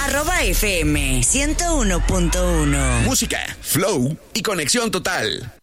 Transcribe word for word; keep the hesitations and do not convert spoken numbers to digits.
Arroba F M ciento uno punto uno. Música, flow y conexión total.